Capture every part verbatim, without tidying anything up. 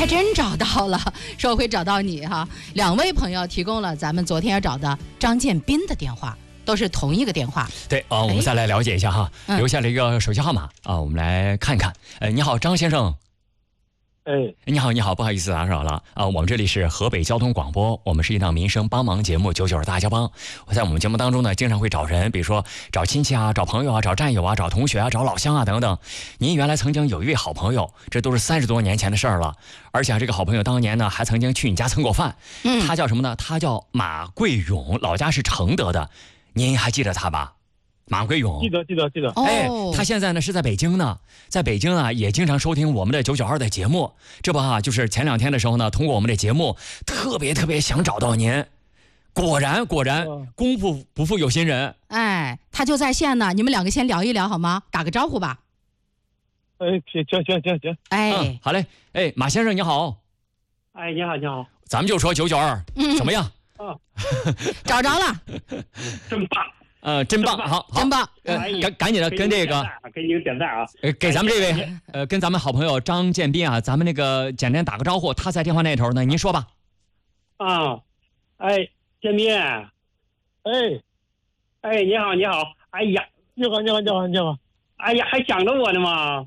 还真找到了，说会找到你哈。两位朋友提供了咱们昨天要找的张建斌的电话，都是同一个电话。 对啊、呃，我们再来了解一下哈， 嗯、 留下了一个手机号码啊、呃，我们来看一看。呃，你好，张先生。 哎， 你好，你好，不好意思打扰了啊、呃！我们这里是河北交通广播，我们是一档民生帮忙节目《九九大家帮》。我在我们节目当中呢，经常会找人，比如说找亲戚啊、找朋友啊、找战友啊、找同学啊、找老乡啊等等。您原来曾经有一位好朋友，这都是三十多年前的事儿了。而且这个好朋友当年呢，还曾经去你家蹭过饭。嗯，他叫什么呢？他叫马贵勇，老家是承德的。您还记得他吧？马贵勇， 记得记得记得。 哎，他现在呢是在北京呢，在北京啊也经常收听我们的九九二的节目。这不啊，就是前两天的时候呢，通过我们的节目，特别特别想找到您。果然果然，功夫不负有心人。 哎，他就在线呢，你们两个先聊一聊好吗？打个招呼吧。 哎，行行行行行。 哎、 嗯，好嘞。哎，马先生你好。 哎，你好你好。 咱们就说九九二怎么样？ 啊， 找着了， 真棒。 呃，真棒，好， 真棒！ 呃，赶赶紧的跟这个， 给你点赞啊！ 呃，给咱们这位，呃，跟咱们好朋友张建斌啊，咱们那个简单打个招呼。他在电话那头呢，您说吧。 啊，哎，建斌，哎，哎，你好，你好，哎呀，你好，你好，你好，你好，哎呀，还想着我呢吗？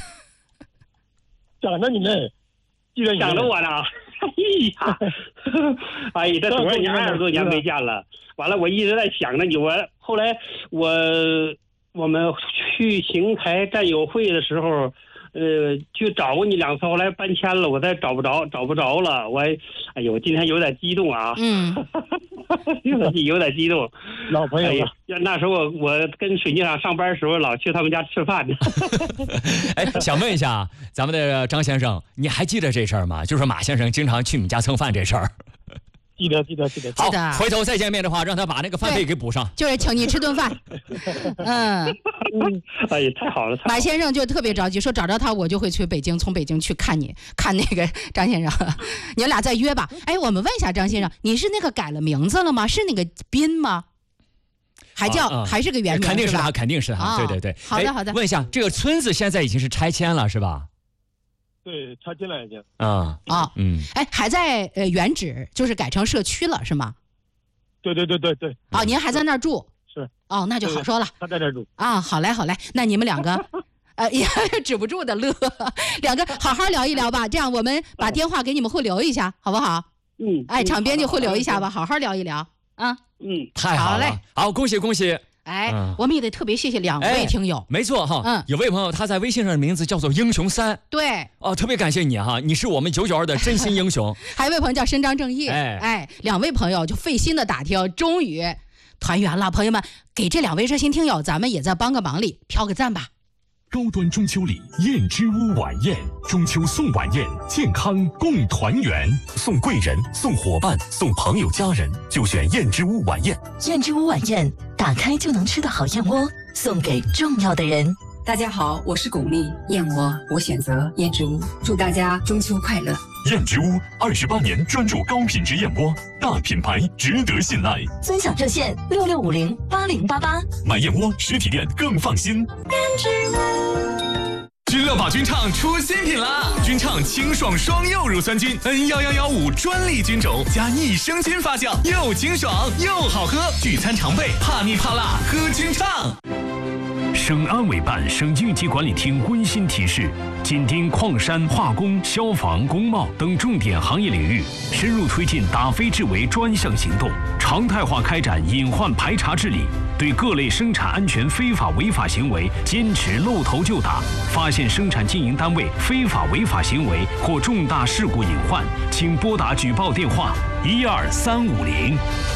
想着你呢，记得想着我呢。哎呀，哎呀，这多少年，二十多年没见了。完了，我一直在想着你。我后来我我们去邢台战友会的时候，呃，去找过你两次，后来搬迁了，我再找不着，找不着了。我，哎呦，我今天有点激动啊。 嗯， 有点有点激动。 老朋友了。 哎、那时候我我跟水泥厂上班的时候，老去他们家吃饭呢。 哎，想问一下咱们的张先生，你还记得这事儿吗？就是马先生经常去你家蹭饭这事儿。 记得记得记得。 好，回头再见面的话，让他把那个饭费给补上， 就是请你吃顿饭。嗯， 哎呀，太好了！ 马先生就特别着急，说找着他，我就会去北京，从北京去看你，看那个张先生，你们俩再约吧。哎，我们问一下张先生，你是那个改了名字了吗？是那个斌吗？还叫、啊啊、还是个原名？ 肯定是他，肯定是他。啊、对对对。 好的好的。 问一下，这个村子现在已经是拆迁了，是吧？ 对，拆迁了已经。 啊啊嗯，哎，还在呃原址，就是改成社区了，是吗？ 对对对对对。 哦，您还在那儿住？ 是。 哦，那就好说了。 他在那儿住。 啊，好嘞好嘞，那你们两个，呃，也止不住的乐，两个好好聊一聊吧。这样，我们把电话给你们互留一下，好不好？ 嗯。 哎，场编辑互留一下吧，好好聊一聊啊。 嗯， 太好了。好嘞，好，恭喜恭喜。 哎、嗯，我们也得特别谢谢两位听友。 哎、没错哈， 嗯， 有位朋友他在微信上的名字叫做英雄三。 对， 哦，特别感谢你哈，你是我们九九二的真心英雄。 还有一位朋友叫伸张正义， 哎哎，两位朋友就费心的打听，终于团圆了。朋友们，给这两位热心听友，咱们也在帮个忙里挑个赞吧。 高端中秋礼燕之屋晚宴，中秋送晚宴，健康共团圆，送贵人，送伙伴，送朋友家人，就选燕之屋晚宴。 燕之屋晚宴，打开就能吃的好燕窝，送给重要的人。 大家好，我是巩俐，燕窝我选择燕之屋，祝大家中秋快乐。 燕之屋二十八年专注高品质燕窝，大品牌值得信赖。 分享热线六六五零八零八八， 买燕窝实体店更放心。 燕之屋。 君乐宝君畅出新品啦！君畅清爽双柚乳酸菌 N 一一一五专利菌种加益生菌发酵，又清爽又好喝，聚餐常备，怕腻怕辣喝君畅。 省安委办、省应急管理厅温馨提示：紧盯矿山、化工、消防、工贸等重点行业领域，深入推进打非治为专项行动，常态化开展隐患排查治理，对各类生产安全非法违法行为坚持露头就打。发现生产经营单位非法违法行为或重大事故隐患，请拨打举报电话一二三五零。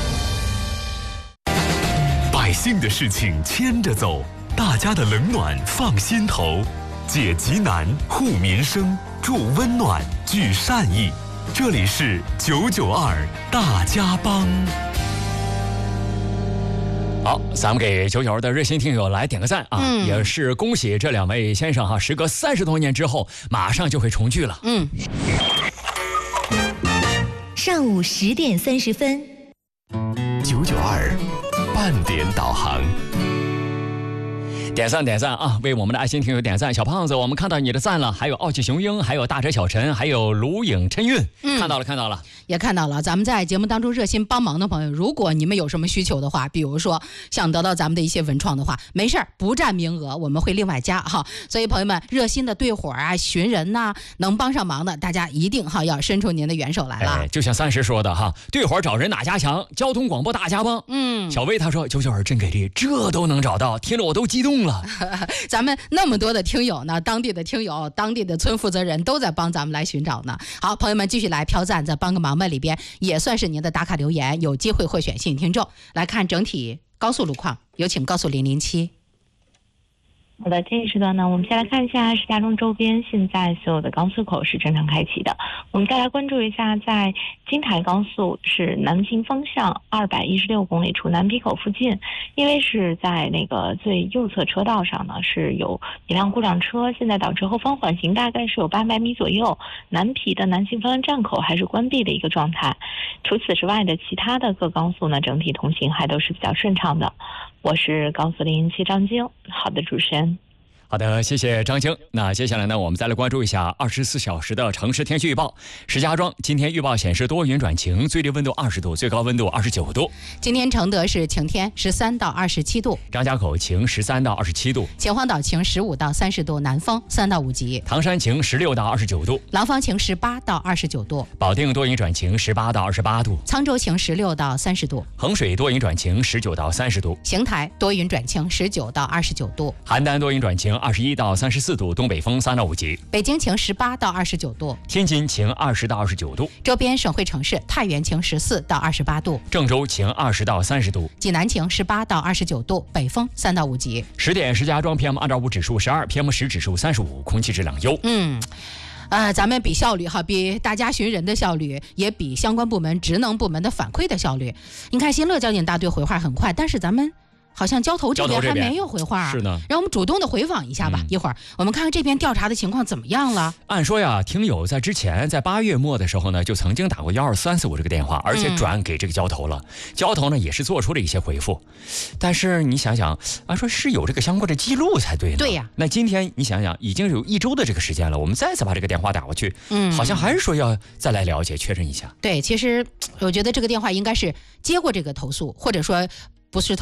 百姓的事情牵着走，大家的冷暖放心头，解急难护民生，助温暖聚善意。这里是九九二大家帮。 好，咱们给九九二的热心听友来点个赞啊！ 嗯、 也是恭喜这两位先生哈，时隔三十多年之后，马上就会重聚了。 嗯。 上午十点三十分， 九九二半点导航。 点赞点赞啊！为我们的爱心听友点赞，小胖子，我们看到你的赞了，还有傲气雄鹰，还有大哲小陈，还有卢影琛韵，嗯，看到了看到了， 也看到了。咱们在节目当中热心帮忙的朋友，如果你们有什么需求的话，比如说想得到咱们的一些文创的话，没事儿，不占名额，我们会另外加哈。所以朋友们，热心的队伙啊、寻人呐、啊，能帮上忙的，大家一定哈要伸出您的援手来了。 哎，就像三十说的哈，队伙找人哪家强？交通广播大家帮。嗯，小薇她说九九儿真给力，这都能找到，听着我都激动了。 咱们那么多的听友呢，当地的听友、当地的村负责人都在帮咱们来寻找呢。好，朋友们继续来飘赞，在帮个忙们里边也算是您的打卡留言，有机会获选幸运听众。来看整体高速路况，有请高速零零七。 好的，这一时段呢，我们先来看一下石家庄周边现在所有的高速口是正常开启的。我们再来关注一下，在京台高速是南平方向二百一十六公里处南皮口附近，因为是在那个最右侧车道上呢是有一辆故障车，现在导致后方缓行大概是有八百米左右，南皮的南行方向站口还是关闭的一个状态。除此之外的其他的各高速呢，整体通行还都是比较顺畅的。我是高速零零七张晶。好的，主持人。 好的，谢谢张晶。那接下来呢，我们再来关注一下二十四小时的城市天气预报。石家庄今天预报显示多云转晴，最低温度二十度，最高温度二十九度。 今天承德是晴天，十三到二十七度。 张家口晴，十三到二十七度。 秦皇岛晴，十五到三十度，南风三到五级。 唐山晴，十六到二十九度。 廊坊晴，十八到二十九度。 保定多云转晴，十八到二十八度。 沧州晴，十六到三十度。 衡水多云转晴，十九到三十度。 邢台多云转晴，十九到二十九度。 邯郸多云转晴，二十一到三十四度，东北风三到五级。 北京晴，十八到二十九度。 天津晴，二十到二十九度。 周边省会城市太原晴，十四到二十八度。 郑州晴，二十到三十度。 济南晴，十八到二十九度，北风三到五级。 十点，石家庄 P M 二点五指数十二 ，P M 十指数三十五，空气质量优。 嗯。呃，咱们比效率哈，比大家寻人的效率，也比相关部门职能部门的反馈的效率。你看新乐交警大队回话很快，但是咱们好像交头这边还没有回话， 是呢。 让我们主动的回访一下吧，嗯、一会儿我们看看这边调查的情况怎么样了。 按说呀，听友在之前在八月末的时候呢，就曾经打过幺二三四五这个电话，而且转给这个交头了。嗯、交头呢也是做出了一些回复，但是你想想，按说是有这个相关的记录才对呢。 对呀。 那今天你想想，已经有一周的这个时间了，我们再次把这个电话打过去， 嗯， 好像还是说要再来了解确认一下。 对，其实我觉得这个电话应该是接过这个投诉，或者说不是投。